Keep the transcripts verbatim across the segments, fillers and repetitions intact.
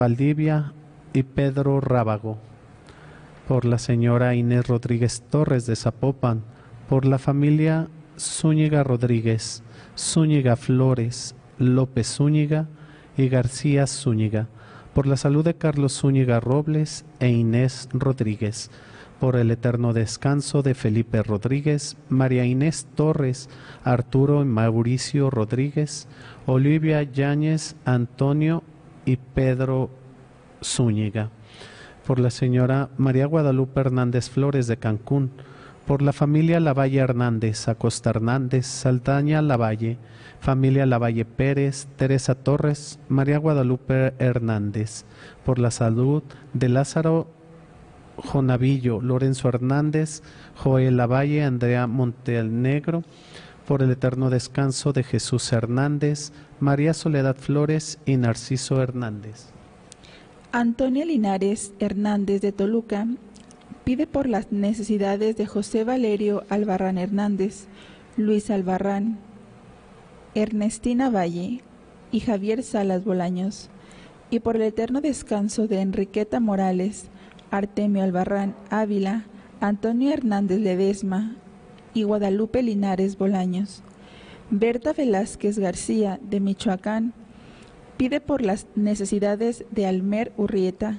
Valdivia y Pedro Rábago, por la señora Inés Rodríguez Torres de Zapopan, por la familia Zúñiga Rodríguez, Zúñiga Flores, López Zúñiga y García Zúñiga, por la salud de Carlos Zúñiga Robles e Inés Rodríguez, por el eterno descanso de Felipe Rodríguez, María Inés Torres, Arturo y Mauricio Rodríguez, Olivia Yáñez, Antonio y Pedro Zúñiga, por la señora María Guadalupe Hernández Flores de Cancún, por la familia Lavalle Hernández, Acosta Hernández, Saldaña Lavalle, familia Lavalle Pérez, Teresa Torres, María Guadalupe Hernández, por la salud de Lázaro Jonavillo, Lorenzo Hernández, Joel Lavalle, Andrea Montenegro, por el eterno descanso de Jesús Hernández, María Soledad Flores y Narciso Hernández. Antonia Linares Hernández de Toluca pide por las necesidades de José Valerio Albarrán Hernández, Luis Albarrán, Ernestina Valle y Javier Salas Bolaños, y por el eterno descanso de Enriqueta Morales, Artemio Albarrán Ávila, Antonio Hernández Ledesma y Guadalupe Linares Bolaños. Berta Velázquez García de Michoacán pide por las necesidades de Almer Urrieta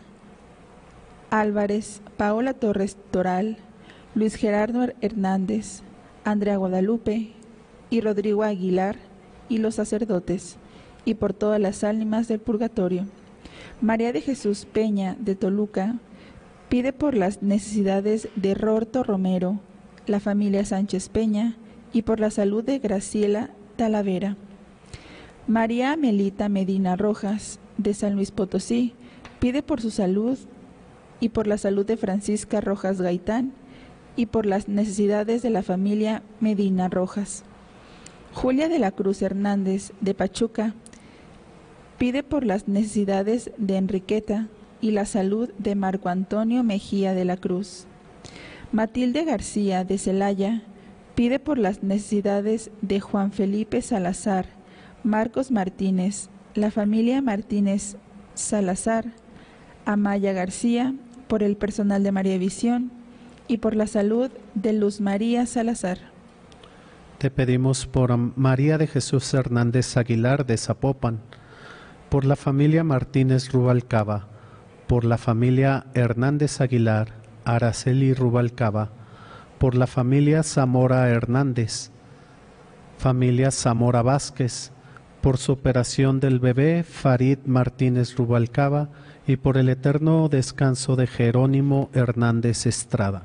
Álvarez, Paola Torres Toral, Luis Gerardo Hernández, Andrea Guadalupe y Rodrigo Aguilar y los sacerdotes, y por todas las ánimas del purgatorio. María de Jesús Peña de Toluca pide por las necesidades de Rorto Romero, la familia Sánchez Peña, y por la salud de Graciela Talavera. María Melita Medina Rojas de San Luis Potosí pide por su salud y por la salud de Francisca Rojas Gaitán y por las necesidades de la familia Medina Rojas. Julia de la Cruz Hernández de Pachuca pide por las necesidades de Enriqueta y la salud de Marco Antonio Mejía de la Cruz. Matilde García de Celaya pide por las necesidades de Juan Felipe Salazar, Marcos Martínez, la familia Martínez Salazar, Amaya García, por el personal de María Visión y por la salud de Luz María Salazar. Te pedimos por María de Jesús Hernández Aguilar de Zapopan, por la familia Martínez Rubalcaba, por la familia Hernández Aguilar, Araceli Rubalcaba, por la familia Zamora Hernández, familia Zamora Vázquez, por su operación del bebé Farid Martínez Rubalcaba y por el eterno descanso de Jerónimo Hernández Estrada.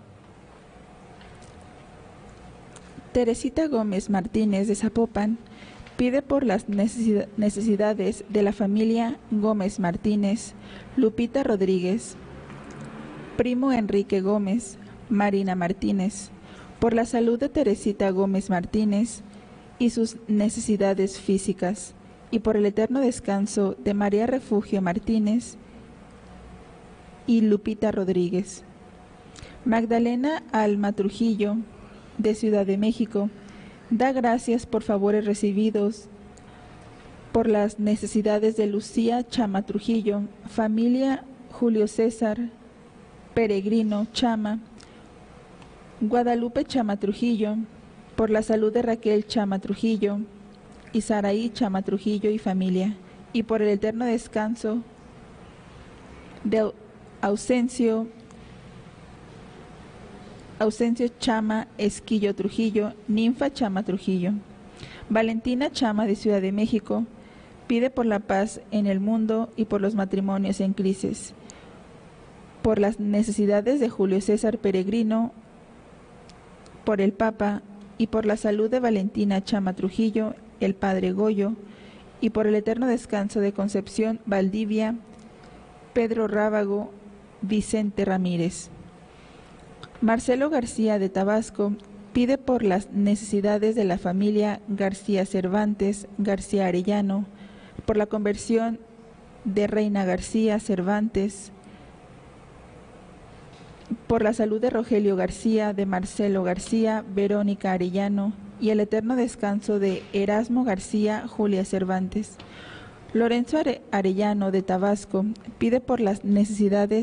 Teresita Gómez Martínez de Zapopan pide por las necesidades de la familia Gómez Martínez, Lupita Rodríguez, primo Enrique Gómez, Marina Martínez, por la salud de Teresita Gómez Martínez y sus necesidades físicas, y por el eterno descanso de María Refugio Martínez y Lupita Rodríguez. Magdalena Alma Trujillo, de Ciudad de México, da gracias por favores recibidos por las necesidades de Lucía Chama Trujillo, familia Julio César Peregrino Chama, Guadalupe Chama Trujillo, por la salud de Raquel Chama Trujillo y Saraí Chama Trujillo y familia, y por el eterno descanso de Ausencio Ausencio Chama Esquillo Trujillo, Ninfa Chama Trujillo. Valentina Chama de Ciudad de México pide por la paz en el mundo y por los matrimonios en crisis, por las necesidades de Julio César Peregrino, por el Papa y por la salud de Valentina Chama Trujillo, el Padre Goyo, y por el eterno descanso de Concepción Valdivia, Pedro Rábago, Vicente Ramírez. Marcelo García de Tabasco pide por las necesidades de la familia García Cervantes, García Arellano, por la conversión de Reina García Cervantes, por la salud de Rogelio García, de Marcelo García, Verónica Arellano y el eterno descanso de Erasmo García, Julia Cervantes, Lorenzo Are- Arellano de Tabasco pide por las necesidades